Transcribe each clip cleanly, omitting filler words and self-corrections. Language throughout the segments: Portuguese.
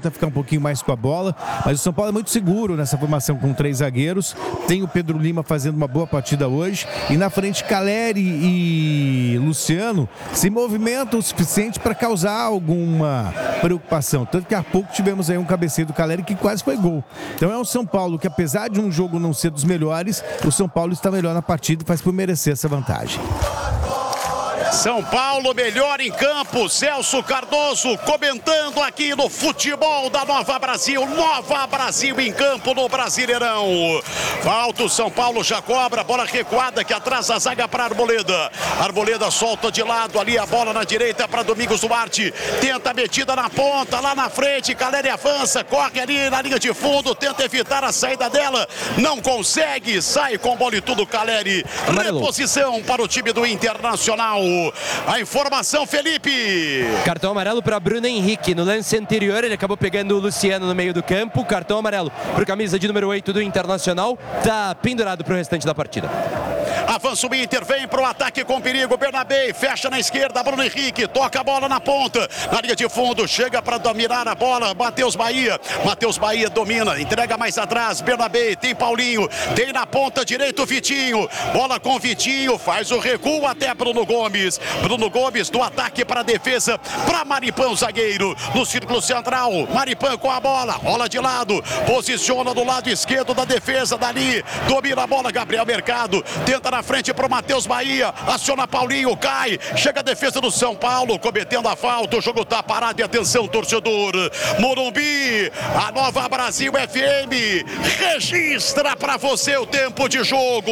tenta ficar um pouquinho mais com a bola, mas o São Paulo é muito seguro nessa formação com 3 zagueiros. Tem o Pedro Lima fazendo uma boa partida hoje, e na frente Caleri e Luciano se movimentam o suficiente para causar alguma preocupação, tanto que há pouco tivemos aí um cabeceio do Caleri que quase foi gol. Então é um São Paulo que, apesar de um jogo não ser dos melhores, o São Paulo está melhor na partida e faz por merecer essa vantagem. São Paulo melhor em campo. Celso Cardoso comentando aqui no futebol da Nova Brasil. Nova Brasil em campo no Brasileirão. Falta o São Paulo, já cobra. Bola recuada que atrás a zaga para Arboleda. Arboleda solta de lado ali a bola na direita para Domingos Duarte. Tenta a metida na ponta, lá na frente. Caleri avança, corre ali na linha de fundo. Tenta evitar a saída dela. Não consegue. Sai com bola e tudo Caleri. Reposição para o time do Internacional. A informação, Felipe. Cartão amarelo para Bruno Henrique. No lance anterior, ele acabou pegando o Luciano no meio do campo. Cartão amarelo para o camisa de número 8 do Internacional. Está pendurado para o restante da partida. Avança o Inter, vem para o ataque com perigo. Bernabé fecha na esquerda. Bruno Henrique toca a bola na ponta, na linha de fundo. Chega para dominar a bola. Matheus Bahia. Matheus Bahia domina, entrega mais atrás. Bernabé tem Paulinho, tem na ponta direito o Vitinho. Bola com Vitinho, faz o recuo até Bruno Gomes. Bruno Gomes do ataque para a defesa, para Maripã, o zagueiro, no círculo central. Maripã com a bola, rola de lado, posiciona do lado esquerdo da defesa, dali, domina a bola, Gabriel Mercado, tenta na frente para o Matheus Bahia, aciona Paulinho, cai, chega a defesa do São Paulo, cometendo a falta, o jogo tá parado e atenção, torcedor. Morumbi, a Nova Brasil FM, registra para você o tempo de jogo.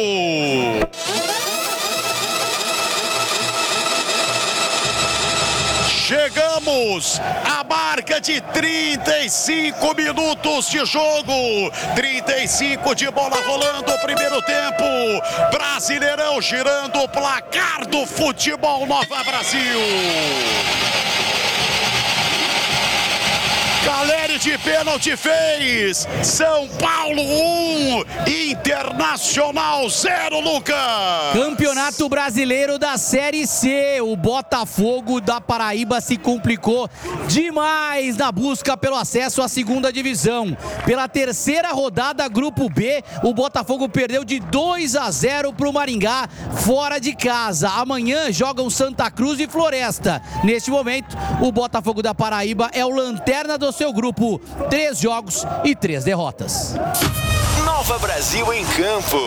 Chegamos à marca de 35 minutos de jogo. 35 de bola rolando o primeiro tempo. Brasileirão girando o placar do futebol Nova Brasil. Caleri de pênalti fez. São Paulo 1, Internacional 0, Lucas. Campeonato Brasileiro da Série C. O Botafogo da Paraíba se complicou demais na busca pelo acesso à segunda divisão. Pela terceira rodada, Grupo B, o Botafogo perdeu de 2-0 para o Maringá, fora de casa. Amanhã jogam Santa Cruz e Floresta. Neste momento, o Botafogo da Paraíba é o lanterna do seu grupo, 3 jogos e 3 derrotas. Nova Brasil em campo.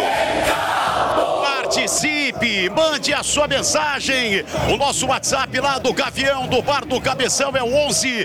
Participe, mande a sua mensagem. O nosso WhatsApp lá do Gavião, do Bar do Cabeção, é o 11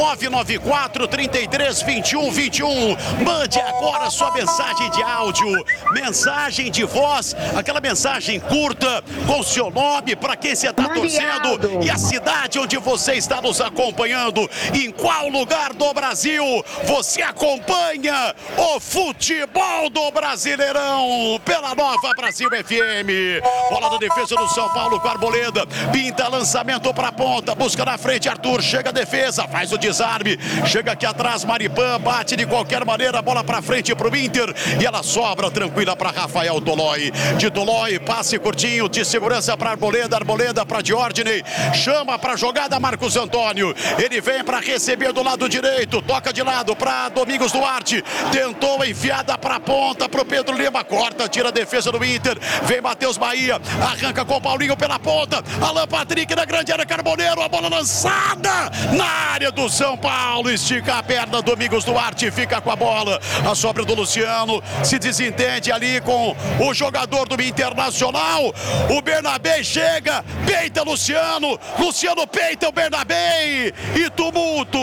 994 33 21 21. Mande agora a sua mensagem de áudio, mensagem de voz, aquela mensagem curta com seu nome, para quem você está torcendo e a cidade onde você está nos acompanhando. Em qual lugar do Brasil você acompanha o futebol do Brasileirão pela Nova Brasil FM. Bola da defesa do São Paulo com a Arboleda, pinta lançamento para a ponta, busca na frente Arthur, chega a defesa, faz o desarme, chega aqui atrás Maripã, bate de qualquer maneira, bola para frente para o Inter e ela sobra tranquila para Rafael Tolói. De Tolói, passe curtinho de segurança para Arboleda, Arboleda para Diordney, chama para jogada Marcos Antônio, ele vem para receber do lado direito, toca de lado para Domingos Duarte, tentou a enfiada para a ponta para o Pedro Lima, corta, tira a defesa do Inter, vem Matheus Bahia, arranca com o Paulinho pela ponta, Alan Patrick na grande área, Carboneiro, a bola lançada na área do São Paulo, estica a perna, Domingos Duarte fica com a bola, a sobra do Luciano, se desentende ali com o jogador do Internacional, o Bernabé chega, peita Luciano, Luciano peita o Bernabé e tumulto,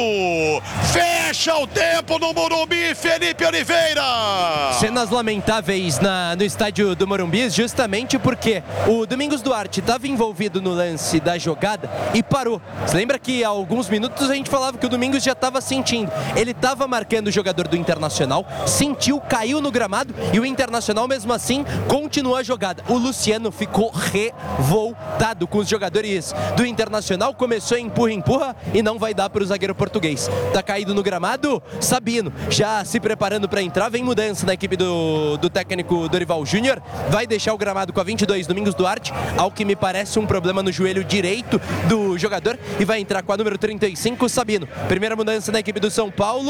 fecha o tempo no Morumbi, Felipe Oliveira. Cenas lamentáveis no estádio do Morumbi, justamente porque o Domingos Duarte estava envolvido no lance da jogada e parou. Você lembra que há alguns minutos a gente falava que o Domingos já estava sentindo. Ele estava marcando o jogador do Internacional, sentiu, caiu no gramado e o Internacional mesmo assim continuou a jogada. O Luciano ficou revoltado com os jogadores do Internacional, começou a empurra e não vai dar para o zagueiro português. Tá caído no gramado, Sabino já se preparando para entrar, vem mudança na equipe do técnico Dorival Júnior, vai deixar o gramado com a 22, Domingos Duarte, ao que me parece um problema no joelho direito do jogador, e vai entrar com a número 35, Sabino. Primeira mudança na equipe do São Paulo.